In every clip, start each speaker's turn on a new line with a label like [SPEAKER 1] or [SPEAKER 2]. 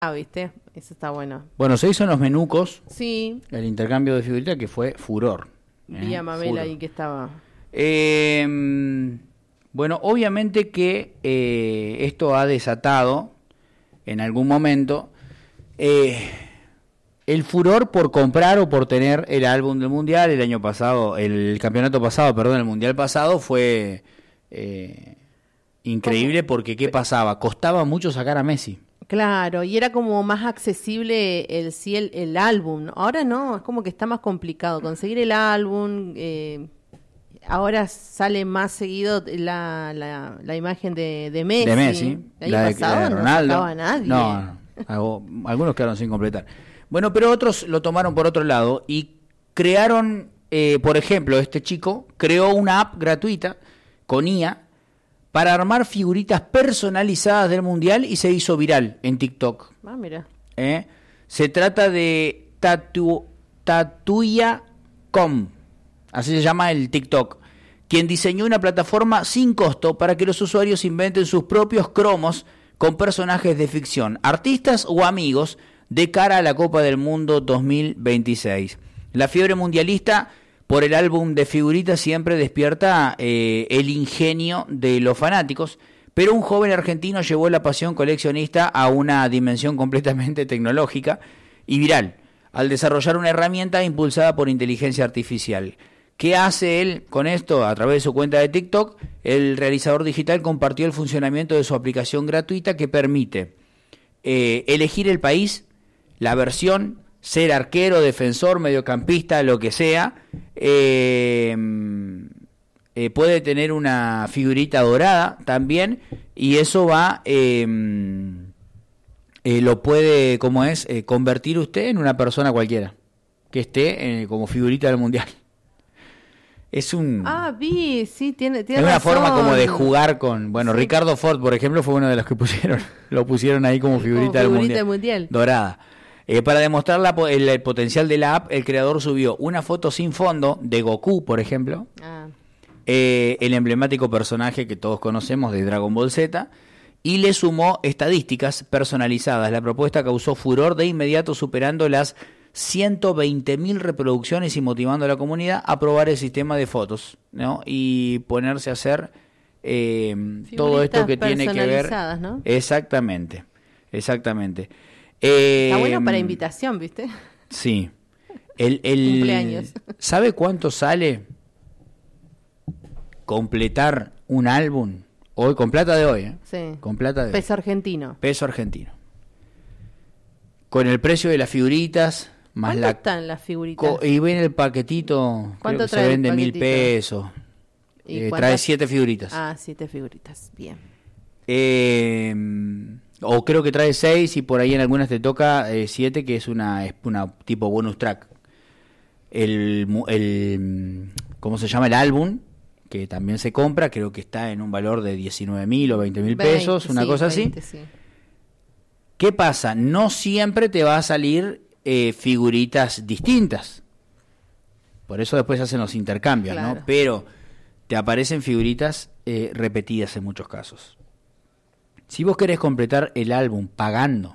[SPEAKER 1] Ah, ¿viste? Eso está bueno.
[SPEAKER 2] Bueno, se hizo en los Menucos
[SPEAKER 1] Sí,
[SPEAKER 2] el intercambio de figuritas que fue furor.
[SPEAKER 1] vi a Mabel
[SPEAKER 2] Furor.
[SPEAKER 1] ahí que estaba.
[SPEAKER 2] Bueno, obviamente que esto ha desatado en algún momento el furor por comprar o por tener el álbum del Mundial. El año pasado, el campeonato pasado, perdón, el Mundial pasado fue increíble porque ¿qué pasaba? Costaba mucho sacar a Messi.
[SPEAKER 1] Claro, y era como más accesible el álbum, ¿no? Ahora no, es como que está más complicado conseguir el álbum. Ahora sale más seguido la imagen de Messi.
[SPEAKER 2] De Messi,
[SPEAKER 1] El año pasado
[SPEAKER 2] de
[SPEAKER 1] no
[SPEAKER 2] Ronaldo.
[SPEAKER 1] sacaba a nadie.
[SPEAKER 2] No, algunos quedaron sin completar. Bueno, pero otros lo tomaron por otro lado y crearon, por ejemplo, este chico creó una app gratuita con IA para armar figuritas personalizadas del Mundial y se hizo viral en TikTok.
[SPEAKER 1] Ah, mira.
[SPEAKER 2] Se trata de Tatuya.com, así se llama el TikTok, quien diseñó una plataforma sin costo para que los usuarios inventen sus propios cromos con personajes de ficción, artistas o amigos de cara a la Copa del Mundo 2026. La fiebre mundialista por el álbum de figuritas siempre despierta el ingenio de los fanáticos, pero un joven argentino llevó la pasión coleccionista a una dimensión completamente tecnológica y viral, al desarrollar una herramienta impulsada por inteligencia artificial. ¿Qué hace él con esto? A través de su cuenta de TikTok, el realizador digital compartió el funcionamiento de su aplicación gratuita que permite elegir el país, la versión, ser arquero, defensor, mediocampista, lo que sea. Puede tener una figurita dorada también y eso va... lo puede, convertir usted en una persona cualquiera que esté como figurita del Mundial. Es un...
[SPEAKER 1] Vi, sí, tiene
[SPEAKER 2] es una
[SPEAKER 1] razón.
[SPEAKER 2] forma como de jugar con... Bueno, sí. Ricardo Ford, por ejemplo, fue uno de los que lo pusieron ahí como figurita del Mundial. Dorada. Para demostrar el potencial de la app, el creador subió una foto sin fondo de Goku, por ejemplo, el emblemático personaje que todos conocemos de Dragon Ball Z, y le sumó estadísticas personalizadas. La propuesta causó furor de inmediato, superando las 120.000 reproducciones y motivando a la comunidad a probar el sistema de fotos, ¿no? Y ponerse a hacer todo esto que tiene que ver,
[SPEAKER 1] ¿no?
[SPEAKER 2] Exactamente.
[SPEAKER 1] Está bueno para invitación, ¿viste?
[SPEAKER 2] Sí.
[SPEAKER 1] Cumpleaños.
[SPEAKER 2] ¿Sabe cuánto sale completar un álbum hoy con plata de hoy?
[SPEAKER 1] Sí.
[SPEAKER 2] Con plata de
[SPEAKER 1] peso argentino.
[SPEAKER 2] Peso argentino. Con el precio de las figuritas más
[SPEAKER 1] ¿Cuánto están las figuritas?
[SPEAKER 2] Y viene el paquetito,
[SPEAKER 1] ¿cuánto
[SPEAKER 2] creo que se vende 1.000 pesos. Trae 7 figuritas.
[SPEAKER 1] 7 figuritas, bien.
[SPEAKER 2] O creo que trae 6 y por ahí en algunas te toca 7, que es una tipo bonus track. ¿Cómo se llama? El álbum, que también se compra, creo que está en un valor de 19.000 o 20.000 pesos, una cosa 20, así. Sí. ¿Qué pasa? No siempre te va a salir figuritas distintas. Por eso después hacen los intercambios, claro, ¿no? Pero te aparecen figuritas repetidas en muchos casos. Si vos querés completar el álbum pagando,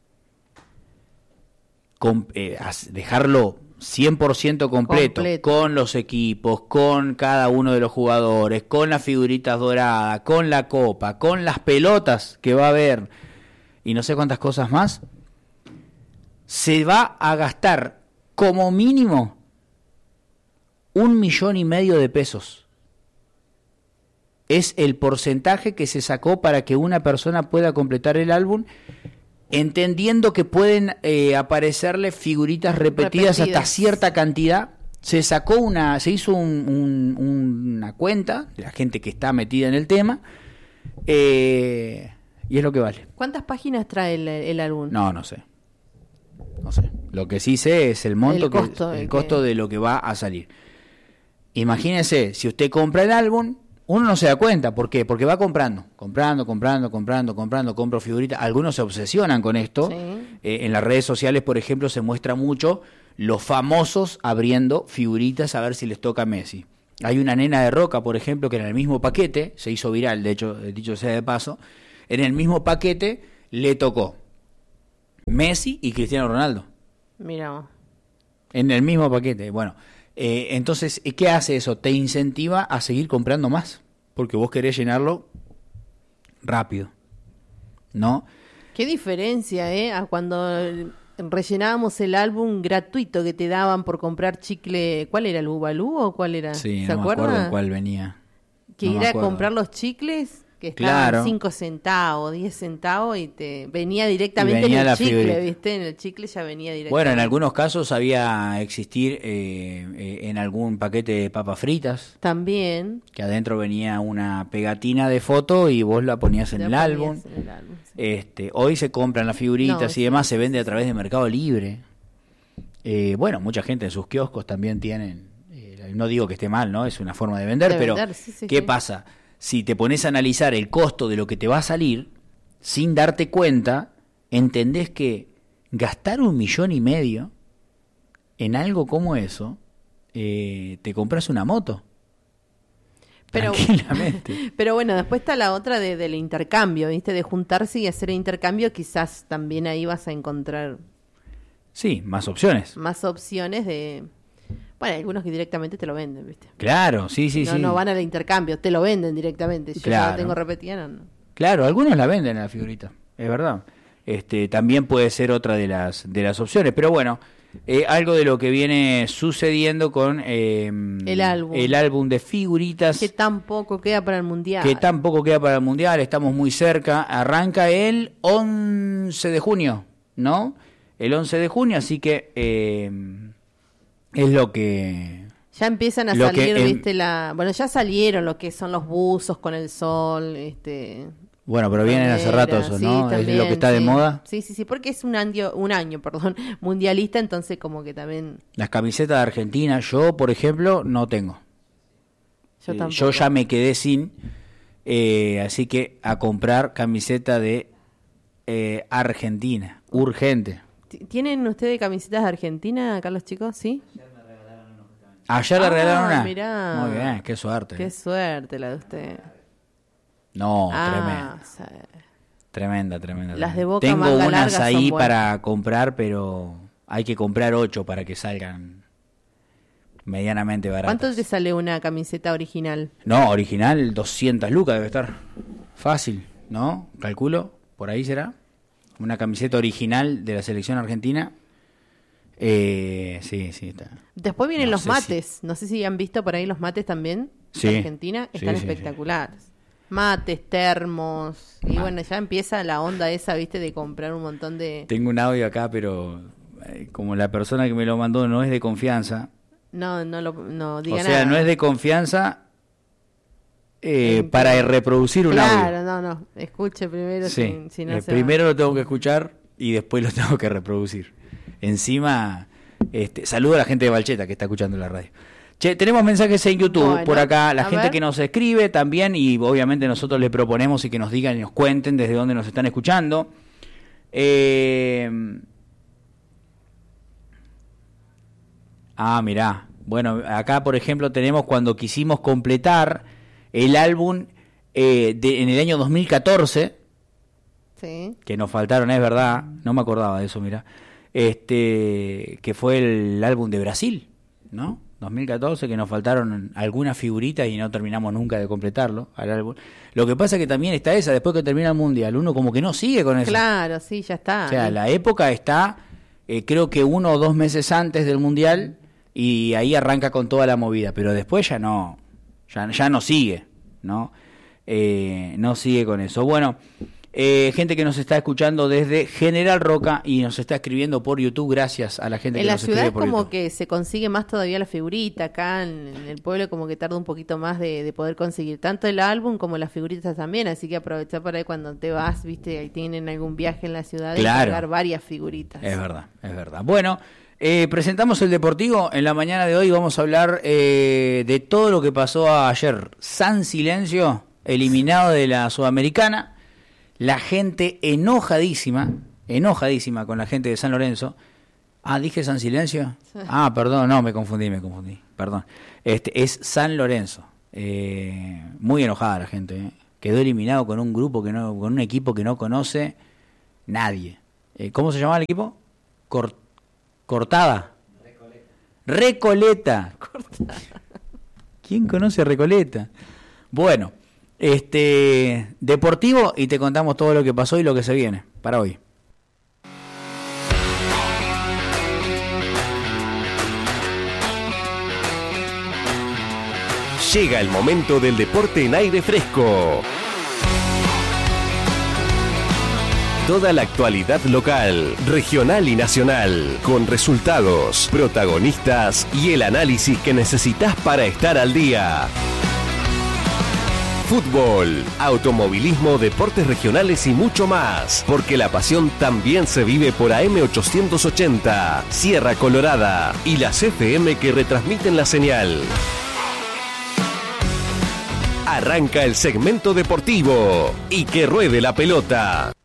[SPEAKER 2] dejarlo 100% completo, con los equipos, con cada uno de los jugadores, con las figuritas doradas, con la copa, con las pelotas que va a haber y no sé cuántas cosas más, se va a gastar como mínimo 1,5 millones de pesos. Es el porcentaje que se sacó para que una persona pueda completar el álbum, entendiendo que pueden aparecerle figuritas repetidas hasta cierta cantidad. Se hizo una cuenta de la gente que está metida en el tema, y es lo que vale.
[SPEAKER 1] ¿Cuántas páginas trae el álbum?
[SPEAKER 2] No sé. Lo que sí sé es el monto, el costo de lo que va a salir. Imagínese, si usted compra el álbum, uno no se da cuenta. ¿Por qué? Porque va comprando figuritas. Algunos se obsesionan con esto. Sí. En las redes sociales, por ejemplo, se muestra mucho los famosos abriendo figuritas a ver si les toca a Messi. Hay una nena de Roca, por ejemplo, que en el mismo paquete, se hizo viral, de hecho, dicho sea de paso, en el mismo paquete le tocó Messi y Cristiano Ronaldo.
[SPEAKER 1] Mira vos.
[SPEAKER 2] En el mismo paquete. Bueno, entonces, ¿qué hace eso? Te incentiva a seguir comprando más, porque vos querés llenarlo rápido, ¿no?
[SPEAKER 1] Qué diferencia, a cuando rellenábamos el álbum gratuito que te daban por comprar chicle. ¿Cuál era, el Bubalú o cuál era?
[SPEAKER 2] Sí,
[SPEAKER 1] ¿Se
[SPEAKER 2] no
[SPEAKER 1] acuerdan?
[SPEAKER 2] me acuerdo en cuál venía.
[SPEAKER 1] Que
[SPEAKER 2] No me
[SPEAKER 1] ir a
[SPEAKER 2] acuerdo.
[SPEAKER 1] comprar los chicles que estaban
[SPEAKER 2] Claro.
[SPEAKER 1] 5 centavos, 10 centavos y te venía directamente
[SPEAKER 2] venía
[SPEAKER 1] en
[SPEAKER 2] la
[SPEAKER 1] el chicle,
[SPEAKER 2] figurita.
[SPEAKER 1] ¿viste? En el chicle ya venía directamente.
[SPEAKER 2] Bueno, en algunos casos había existir en algún paquete de papas fritas,
[SPEAKER 1] También.
[SPEAKER 2] que adentro venía una pegatina de foto y vos la ponías en
[SPEAKER 1] la
[SPEAKER 2] el
[SPEAKER 1] ponías
[SPEAKER 2] álbum.
[SPEAKER 1] en el álbum, sí.
[SPEAKER 2] Hoy se compran las figuritas
[SPEAKER 1] No,
[SPEAKER 2] y
[SPEAKER 1] sí,
[SPEAKER 2] demás, se vende a través de Mercado Libre. Bueno, mucha gente en sus kioscos también tienen, no digo que esté mal, ¿no? Es una forma de vender,
[SPEAKER 1] De
[SPEAKER 2] pero
[SPEAKER 1] vender, sí, sí,
[SPEAKER 2] ¿qué
[SPEAKER 1] sí.
[SPEAKER 2] pasa? Si te pones a analizar el costo de lo que te va a salir, sin darte cuenta, entendés que gastar 1,5 millones en algo como eso, te compras una moto.
[SPEAKER 1] Pero,
[SPEAKER 2] Tranquilamente.
[SPEAKER 1] pero bueno, después está la otra del intercambio, ¿viste? De juntarse y hacer el intercambio, quizás también ahí vas a encontrar
[SPEAKER 2] Sí, más opciones.
[SPEAKER 1] más opciones de... Bueno, hay algunos que directamente te lo venden, ¿viste?
[SPEAKER 2] Claro, sí, sí,
[SPEAKER 1] no,
[SPEAKER 2] sí.
[SPEAKER 1] no van al intercambio, te lo venden directamente. Yo ya
[SPEAKER 2] Claro.
[SPEAKER 1] la tengo repetida, no.
[SPEAKER 2] Claro, algunos la venden en la figurita, es verdad. También puede ser otra de las opciones, pero bueno, algo de lo que viene sucediendo con
[SPEAKER 1] El
[SPEAKER 2] álbum de figuritas
[SPEAKER 1] Que tampoco queda para el Mundial.
[SPEAKER 2] que tampoco queda para el Mundial, estamos muy cerca, arranca el 11 de junio, ¿no? El 11 de junio, así que es lo que...
[SPEAKER 1] Ya empiezan a
[SPEAKER 2] Lo que
[SPEAKER 1] salir,
[SPEAKER 2] en-
[SPEAKER 1] ¿viste? Bueno, ya salieron lo que son los buzos con el sol,
[SPEAKER 2] Bueno, pero vienen hace rato eso,
[SPEAKER 1] sí,
[SPEAKER 2] ¿no? Es
[SPEAKER 1] también,
[SPEAKER 2] lo que está de
[SPEAKER 1] sí.
[SPEAKER 2] moda.
[SPEAKER 1] Sí, sí, sí, porque es un año, mundialista, entonces como que también
[SPEAKER 2] Las camisetas de Argentina, yo, por ejemplo, no tengo.
[SPEAKER 1] yo tampoco.
[SPEAKER 2] Yo ya me quedé sin, así que a comprar camiseta de Argentina, urgente.
[SPEAKER 1] ¿Tienen ustedes camisetas de Argentina acá los chicos? ¿Sí?
[SPEAKER 2] Ayer le regalaron una.
[SPEAKER 1] Mirá.
[SPEAKER 2] Muy bien, qué suerte.
[SPEAKER 1] Qué suerte la de usted.
[SPEAKER 2] No,
[SPEAKER 1] Sí.
[SPEAKER 2] tremenda.
[SPEAKER 1] Las de Boca
[SPEAKER 2] Tengo
[SPEAKER 1] manga
[SPEAKER 2] unas
[SPEAKER 1] larga son
[SPEAKER 2] ahí
[SPEAKER 1] buenas.
[SPEAKER 2] para comprar, pero hay que comprar 8 para que salgan medianamente baratas.
[SPEAKER 1] ¿Cuánto te sale una camiseta original?
[SPEAKER 2] No, original, 200 lucas debe estar. Fácil, ¿no? Calculo, por ahí será. Una camiseta original de la selección argentina. Sí, está.
[SPEAKER 1] Después vienen
[SPEAKER 2] No
[SPEAKER 1] los
[SPEAKER 2] sé
[SPEAKER 1] mates. No sé si han visto por ahí los mates también.
[SPEAKER 2] Sí.
[SPEAKER 1] De Argentina.
[SPEAKER 2] Sí,
[SPEAKER 1] Están
[SPEAKER 2] sí, sí.
[SPEAKER 1] espectaculares. Mates, termos. Y
[SPEAKER 2] Mal.
[SPEAKER 1] bueno, ya empieza la onda esa, ¿viste? De comprar un montón de...
[SPEAKER 2] Tengo un audio acá, pero como la persona que me lo mandó no es de confianza.
[SPEAKER 1] No
[SPEAKER 2] O
[SPEAKER 1] diga
[SPEAKER 2] sea,
[SPEAKER 1] nada.
[SPEAKER 2] no es de confianza para reproducir un
[SPEAKER 1] Claro,
[SPEAKER 2] audio.
[SPEAKER 1] no. Escuche primero
[SPEAKER 2] Sí.
[SPEAKER 1] si no se
[SPEAKER 2] Primero lo tengo que escuchar y después lo tengo que reproducir. Encima, saludo a la gente de Valcheta que está escuchando la radio. Che, tenemos mensajes en YouTube
[SPEAKER 1] Bueno,
[SPEAKER 2] por acá, la
[SPEAKER 1] a
[SPEAKER 2] gente
[SPEAKER 1] ver.
[SPEAKER 2] que nos escribe también y obviamente nosotros le proponemos y que nos digan y nos cuenten desde dónde nos están escuchando. Mirá. Bueno, acá por ejemplo tenemos cuando quisimos completar el álbum en el año 2014,
[SPEAKER 1] Sí.
[SPEAKER 2] que nos faltaron, es verdad, no me acordaba de eso, mira, que fue el álbum de Brasil, ¿no? 2014, que nos faltaron algunas figuritas y no terminamos nunca de completarlo al álbum. Lo que pasa que también está esa, después que termina el Mundial, uno como que no sigue con eso.
[SPEAKER 1] Claro, sí, ya está.
[SPEAKER 2] O sea, la época está, creo que 1 o 2 meses antes del Mundial y ahí arranca con toda la movida, pero después ya no sigue, ¿no? No sigue con eso. Bueno, gente que nos está escuchando desde General Roca y nos está escribiendo por YouTube, gracias a la gente
[SPEAKER 1] En
[SPEAKER 2] que
[SPEAKER 1] la
[SPEAKER 2] nos
[SPEAKER 1] ciudad
[SPEAKER 2] escribe
[SPEAKER 1] es
[SPEAKER 2] por
[SPEAKER 1] como
[SPEAKER 2] YouTube.
[SPEAKER 1] que se consigue más todavía la figurita, acá en el pueblo como que tarda un poquito más de poder conseguir tanto el álbum como las figuritas también, así que aprovechá por ahí cuando te vas, viste, ahí tienen algún viaje en la ciudad de
[SPEAKER 2] Claro.
[SPEAKER 1] cargar varias figuritas.
[SPEAKER 2] Es verdad, es verdad. Bueno, presentamos el Deportivo. En la mañana de hoy vamos a hablar de todo lo que pasó ayer. San Silencio, eliminado de la Sudamericana. La gente enojadísima con la gente de San Lorenzo. ¿Dije San Silencio?
[SPEAKER 1] Sí.
[SPEAKER 2] Perdón, no, me confundí, perdón. Es San Lorenzo. Muy enojada la gente. Quedó eliminado con un grupo con un equipo que no conoce nadie. ¿Cómo se llamaba el equipo? Cortada. Recoleta. ¿Quién conoce a Recoleta? Bueno, deportivo, y te contamos todo lo que pasó y lo que se viene para hoy.
[SPEAKER 3] Llega el momento del deporte en aire fresco. Toda la actualidad local, regional y nacional, con resultados, protagonistas y el análisis que necesitas para estar al día. Fútbol, automovilismo, deportes regionales y mucho más, porque la pasión también se vive por AM880, Sierra Colorada y las FM que retransmiten la señal. Arranca el segmento deportivo y que ruede la pelota.